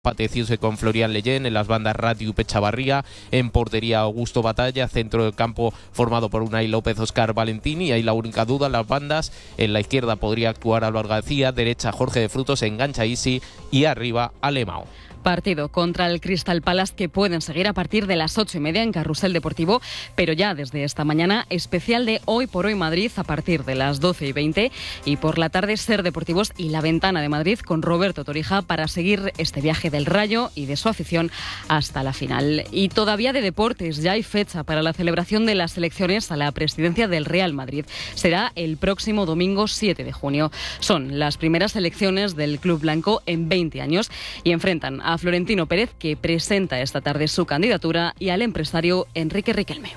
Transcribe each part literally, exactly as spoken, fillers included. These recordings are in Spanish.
Pateciuse con Florian Leyen, en las bandas Ratu Pechavarría, en portería Augusto Batalla, centro del campo formado por Unai López, Óscar Valentini, ahí la única duda en las bandas. En la izquierda podría actuar Álvaro García, derecha Jorge de Frutos, engancha Isi y arriba Alemão. Partido contra el Crystal Palace que pueden seguir a partir de las ocho y media en Carrusel Deportivo, pero ya desde esta mañana especial de Hoy por Hoy Madrid a partir de las doce y veinte, y por la tarde Ser Deportivos y La Ventana de Madrid con Roberto Torija para seguir este viaje del Rayo y de su afición hasta la final. Y todavía de deportes, ya hay fecha para la celebración de las elecciones a la presidencia del Real Madrid. Será el próximo domingo siete de junio. Son las primeras elecciones del club blanco en veinte años y enfrentan a a Florentino Pérez, que presenta esta tarde su candidatura, y al empresario Enrique Riquelme.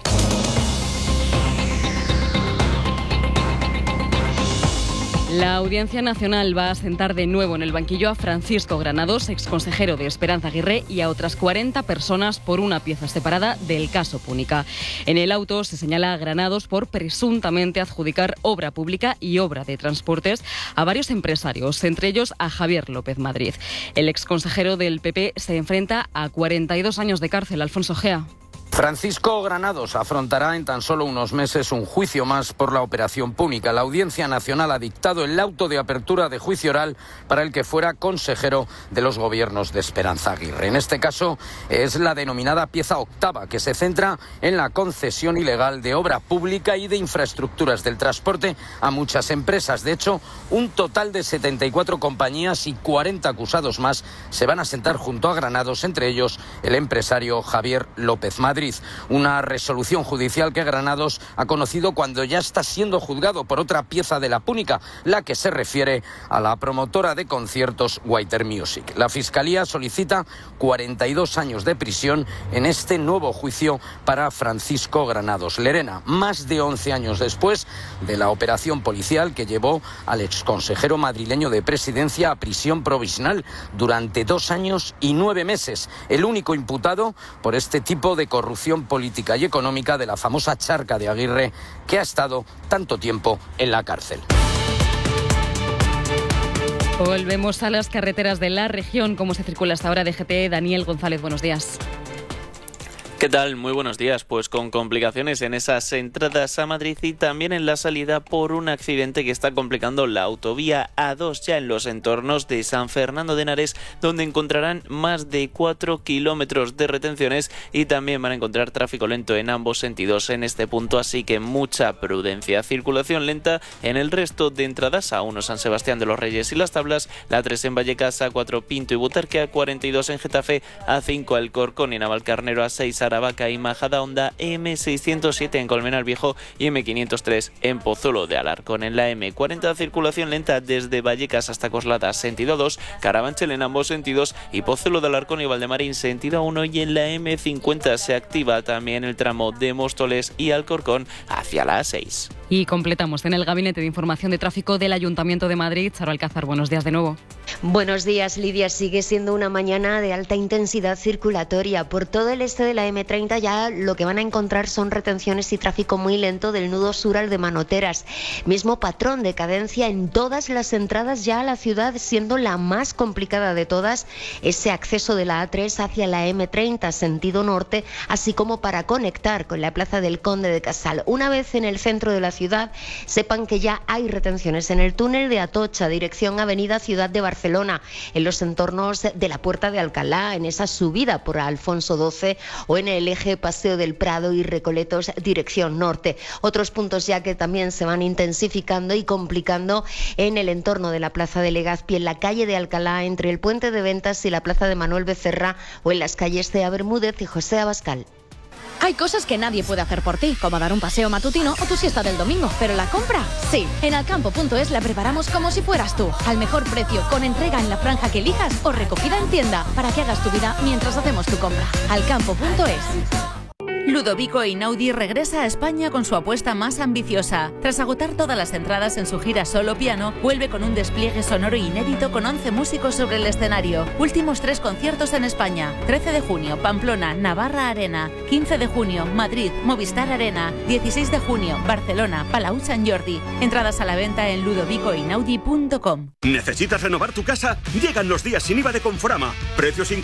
La Audiencia Nacional va a sentar de nuevo en el banquillo a Francisco Granados, exconsejero de Esperanza Aguirre, y a otras cuarenta personas por una pieza separada del caso Púnica. En el auto se señala a Granados por presuntamente adjudicar obra pública y obra de transportes a varios empresarios, entre ellos a Javier López Madrid. El exconsejero del P P se enfrenta a cuarenta y dos años de cárcel. Alfonso Gea. Francisco Granados afrontará en tan solo unos meses un juicio más por la operación Púnica. La Audiencia Nacional ha dictado el auto de apertura de juicio oral para el que fuera consejero de los gobiernos de Esperanza Aguirre. En este caso es la denominada pieza octava, que se centra en la concesión ilegal de obra pública y de infraestructuras del transporte a muchas empresas. De hecho, un total de setenta y cuatro compañías y cuarenta acusados más se van a sentar junto a Granados, entre ellos el empresario Javier López Madrid. Una resolución judicial que Granados ha conocido cuando ya está siendo juzgado por otra pieza de la Púnica, la que se refiere a la promotora de conciertos Whiter Music. La Fiscalía solicita cuarenta y dos años de prisión en este nuevo juicio para Francisco Granados Lerena, más de once años después de la operación policial que llevó al exconsejero madrileño de Presidencia a prisión provisional durante dos años y nueve meses, el único imputado por este tipo de corrupción política y económica de la famosa charca de Aguirre, que ha estado tanto tiempo en la cárcel. Volvemos a las carreteras de la región. ¿Cómo se circula hasta ahora? D G T, Daniel González, buenos días. ¿Qué tal? Muy buenos días. Pues con complicaciones en esas entradas a Madrid y también en la salida por un accidente que está complicando la autovía A dos ya en los entornos de San Fernando de Henares, donde encontrarán más de cuatro kilómetros de retenciones y también van a encontrar tráfico lento en ambos sentidos en este punto, así que mucha prudencia. Circulación lenta en el resto de entradas: A uno San Sebastián de los Reyes y Las Tablas, la tres en Vallecas, A cuatro Pinto y Butarque, A cuarenta y dos en Getafe, A cinco Alcorcón y Navalcarnero, A seis Aravaca y Majadahonda, eme seiscientos siete en Colmenar Viejo y eme quinientos tres en Pozuelo de Alarcón. En la eme cuarenta circulación lenta desde Vallecas hasta Coslada sentido dos, Carabanchel en ambos sentidos y Pozuelo de Alarcón y Valdemarín sentido uno, y en la eme cincuenta se activa también el tramo de Móstoles y Alcorcón hacia la A seis. Y completamos en el Gabinete de Información de Tráfico del Ayuntamiento de Madrid. Charo Alcázar, buenos días de nuevo. Buenos días, Lidia. Sigue siendo una mañana de alta intensidad circulatoria. Por todo el este de la eme treinta ya lo que van a encontrar son retenciones y tráfico muy lento del nudo sur al de Manoteras. Mismo patrón de cadencia en todas las entradas ya a la ciudad, siendo la más complicada de todas ese acceso de la A tres hacia la eme treinta sentido norte, así como para conectar con la Plaza del Conde de Casal. Una vez en el centro de la ciudad, sepan que ya hay retenciones en el túnel de Atocha, dirección Avenida Ciudad de Barcelona, en los entornos de la Puerta de Alcalá, en esa subida por Alfonso doce, o en el eje Paseo del Prado y Recoletos, dirección norte. Otros puntos ya que también se van intensificando y complicando en el entorno de la Plaza de Legazpi, en la calle de Alcalá, entre el Puente de Ventas y la Plaza de Manuel Becerra, o en las calles de Bermúdez y José Abascal. Hay cosas que nadie puede hacer por ti, como dar un paseo matutino o tu siesta del domingo, pero la compra, sí. En alcampo punto es la preparamos como si fueras tú, al mejor precio, con entrega en la franja que elijas o recogida en tienda, para que hagas tu vida mientras hacemos tu compra. alcampo punto es. Ludovico Einaudi regresa a España con su apuesta más ambiciosa. Tras agotar todas las entradas en su gira solo piano, vuelve con un despliegue sonoro inédito con once músicos sobre el escenario. Últimos tres conciertos en España: trece de junio, Pamplona, Navarra Arena; quince de junio, Madrid, Movistar Arena; dieciséis de junio, Barcelona, Palau Sant Jordi. Entradas a la venta en ludovico einaudi punto com. ¿Necesitas renovar tu casa? Llegan los días sin I V A de Conforama. Precios